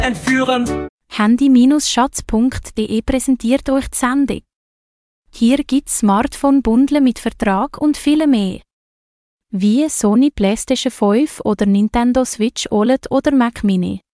entführen. Handy-schatz.de präsentiert euch die Sendung. Hier gibt's Smartphone-Bundle mit Vertrag und viel mehr. Wie Sony PlayStation 5 oder Nintendo Switch OLED oder Mac Mini.